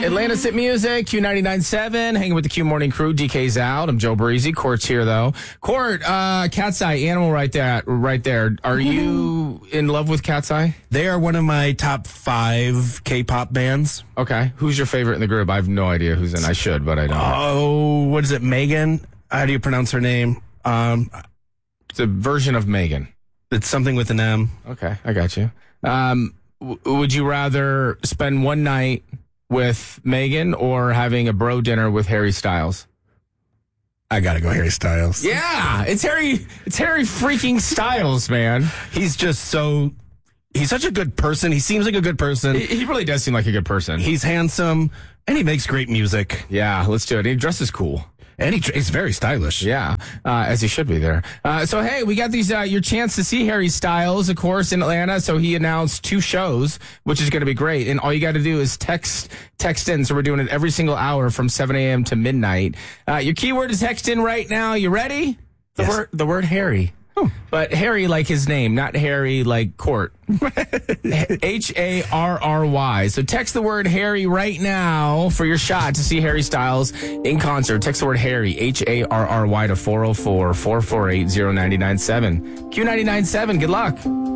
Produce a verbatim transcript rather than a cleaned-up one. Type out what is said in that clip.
Atlanta's Hit Music, Q ninety-nine point seven, hanging with the Q Morning Crew. D K's out. I'm Joe Breezy. Court's here, though. Court, uh, Cat's Eye, animal right there. Right there. Are you in love with Cat's Eye? They are one of my top five K-pop bands. Okay. Who's your favorite in the group? I have no idea who's in. I should, but I don't. Oh, what is it? Megan? How do you pronounce her name? Um, It's a version of Megan. It's something with an M. Okay, I got you. Um, w- would you rather spend one night with Megan or having a bro dinner with Harry Styles? I gotta go Harry Styles. Yeah, it's Harry. It's Harry freaking Styles, man. He's just so. He's such a good person. He seems like a good person. He, he really does seem like a good person. He's handsome and he makes great music. Yeah, let's do it. He dresses cool. And he, he's very stylish. Yeah, uh, as he should be there. Uh, so, hey, we got these, uh, your chance to see Harry Styles, of course, in Atlanta. So he announced two shows, which is going to be great. And all you got to do is text, text in. So we're doing it every single hour from seven a.m. to midnight. Uh, your keyword is text in right now. You ready? The Yes. word, the word Harry. Oh. But Harry like his name, not Harry like Court. H A R R Y. So text the word Harry right now for your shot to see Harry Styles in concert. Text the word Harry, H A R R Y, to four oh four, four four eight, oh nine nine seven. Q ninety-nine point seven. Good luck.